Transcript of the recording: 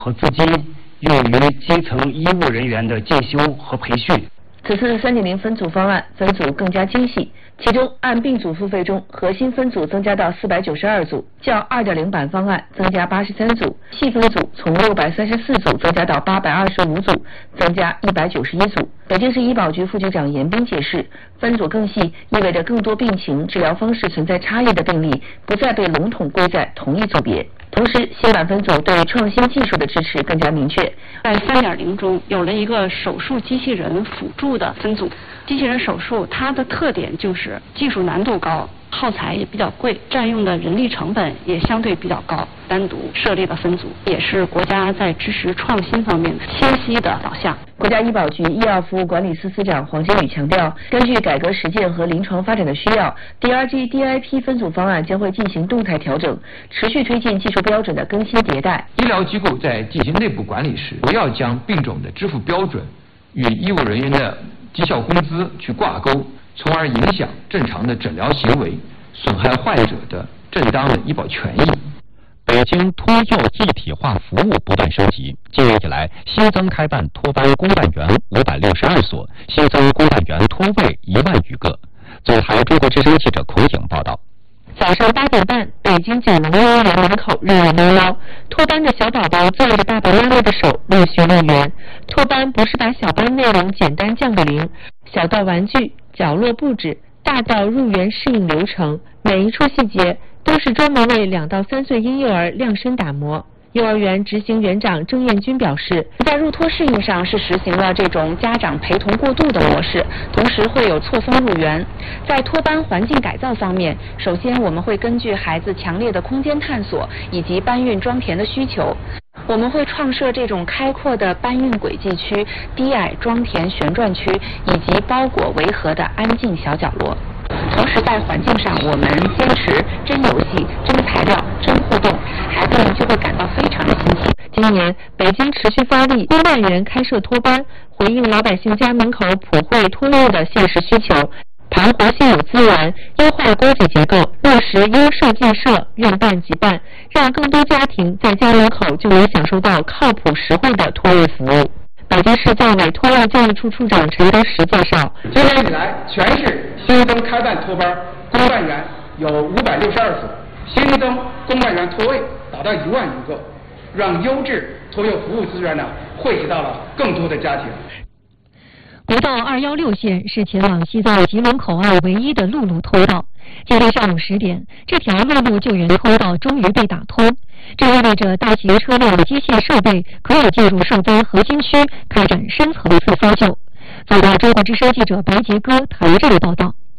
和资金用于基层医务人员的进修和培训。 此次3.0分组方案分组更加精细，其中按并组付费中，核心分组增加到492组，较2.0版方案增加83组，细分组从634组增加到825组，增加191组。北京市医保局副局长严斌解释，分组更细意味着更多病情、治疗方式存在差异的病例不再被笼统归在同一组别。同时，新版分组对创新技术的支持更加明确。 在3.0中有了一个手术机器人辅助的分组，机器人手术它的特点就是技术难度高，耗材也比较贵，占用的人力成本也相对比较高，单独设立了分组，也是国家在支持创新方面清晰的导向。 国家医保局医药服务管理司司长黄金宇强调，根据改革实践和临床发展的需要 ，DRG DIP 分组方案将会进行动态调整，持续推进技术标准的更新迭代。 医疗机构在进行内部管理时，不要将病种的支付标准与医务人员的绩效工资去挂钩，从而影响正常的诊疗行为，损害患者的正当的医保权益。 北京托幼一体化服务不断升级，今年以来新增开办托班公办园562所，新增公办园托位1万余个。总台中国之声记者孔颖报道。 早上8点半，北京九龙幼儿园门口热热闹闹，托班的小宝宝攥着爸爸妈妈的手，陆续入园。托班不是把小班内容简单降个零，小到玩具、角落布置，大到入园适应流程，每一处细节都是专门为2到3岁婴幼儿量身打磨。幼儿园执行园长郑艳军表示， 在入托适应上是实行了这种家长陪同过渡的模式，同时会有错峰入园。在托班环境改造方面，首先我们会根据孩子强烈的空间探索以及搬运装填的需求，我们会创设这种开阔的搬运轨迹区、低矮装填旋转区以及包裹围合的安静小角落。同时在环境上，我们坚持真游戏、真材料、真互动，孩子们就会感到非常的新奇。 今年北京持续发力公办园开设托班，回应老百姓家门口普惠托幼的现实需求，盘活现有资源，优化供给结构，落实优设计设，愿办即办，让更多家庭在家门口就能享受到靠谱实惠的托育服务。北京市教委托幼教育处处长陈德实介绍， 今年以来，全市新增开办托班公办园有562所，新增公办园托位达到1万余个，让优质托幼服务资源惠及到了更多的家庭。 国道216线是前往西藏吉隆口岸唯一的陆路通道。今天上午10点，这条陆路救援通道终于被打通，这意味着大型车辆机械设备可以进入受灾核心区开展深层次搜救。总台中国之声记者白杰哥台这里报道。